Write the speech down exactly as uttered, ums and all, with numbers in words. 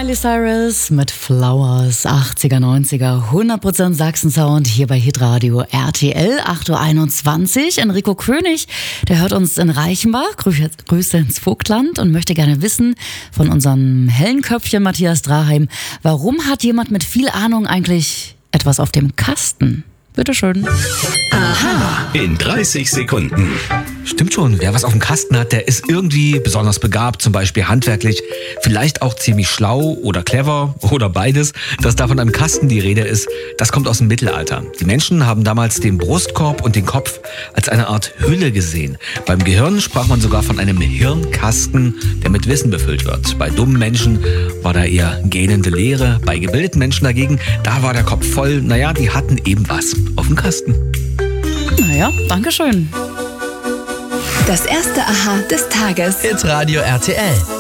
Miley Cyrus mit Flowers, achtziger, neunziger, hundert Prozent Sachsen-Sound hier bei Hitradio R T L, acht Uhr einundzwanzig. Enrico König, der hört uns in Reichenbach, Grüße, Grüße ins Vogtland und möchte gerne wissen von unserem hellen Köpfchen Matthias Draheim, warum hat jemand mit viel Ahnung eigentlich etwas auf dem Kasten? Bitteschön. Aha. In dreißig Sekunden. Stimmt schon, wer was auf dem Kasten hat, der ist irgendwie besonders begabt, zum Beispiel handwerklich, vielleicht auch ziemlich schlau oder clever oder beides. Dass da von einem Kasten die Rede ist, das kommt aus dem Mittelalter. Die Menschen haben damals den Brustkorb und den Kopf als eine Art Hülle gesehen. Beim Gehirn sprach man sogar von einem Hirnkasten, der mit Wissen befüllt wird. Bei dummen Menschen war da eher gähnende Leere. Bei gebildeten Menschen dagegen, da war der Kopf voll. Naja, die hatten eben was auf dem Kasten. Naja, danke schön. Das erste Aha des Tages. Hitradio R T L.